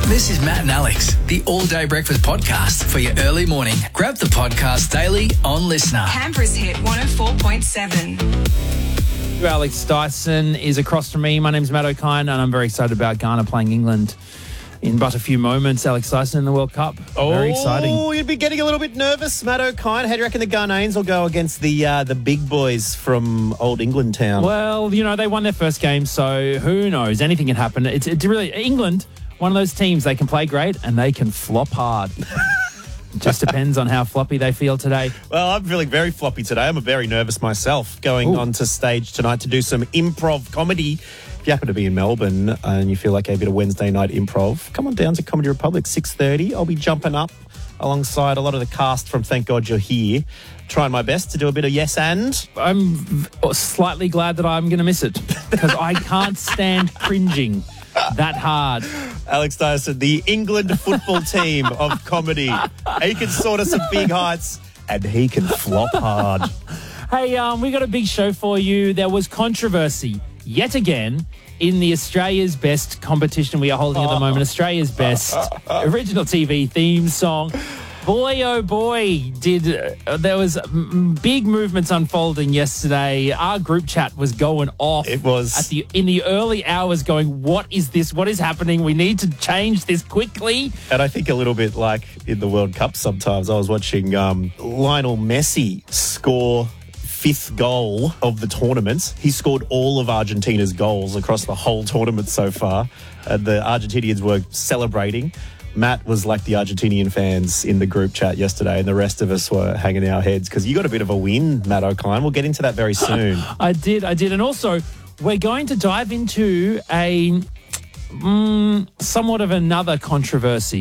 This is Matt and Alex, the All Day Breakfast Podcast for your early morning. Grab the podcast daily on Listener. Canberra's hit 104.7. Alex Dyson is across from me. My name's Matt O'Kine, and I'm very excited about Ghana playing England in but a few moments. Alex Dyson in the World Cup. Very exciting. Oh, you'd be getting a little bit nervous, Matt O'Kine. How do you reckon the Ghanaians will go against the big boys from old England town? Well, you know, they won their first game, so who knows? Anything can happen. It's really England, one of those teams, they can play great and they can flop hard. It just depends on how floppy they feel today. Well, I'm feeling very floppy today. I'm very nervous myself going onto stage tonight to do some improv comedy. If you happen to be in Melbourne and you feel like a bit of Wednesday night improv, come on down to Comedy Republic, 6:30. I'll be jumping up alongside a lot of the cast from Thank God You're Here. Trying my best to do a bit of yes and. I'm slightly glad that I'm going to miss it because I can't stand cringing that hard. Alex Dyson, the England football team of comedy. He can sort of some big heights and he can flop hard. Hey, we got a big show for you. There was controversy yet again in the Australia's Best competition we are holding at the moment. Australia's Best original TV theme song. Boy, oh boy, there was big movements unfolding yesterday. Our group chat was going off. It was. In the early hours going, what is this? What is happening? We need to change this quickly. And I think a little bit like in the World Cup sometimes. I was watching Lionel Messi score fifth goal of the tournament. He scored all of Argentina's goals across the whole tournament so far. And the Argentinians were celebrating. Matt was like the Argentinian fans in the group chat yesterday, and the rest of us were hanging our heads because you got a bit of a win, Matt O'Kine. We'll get into that very soon. I did. And also, we're going to dive into a somewhat of another controversy.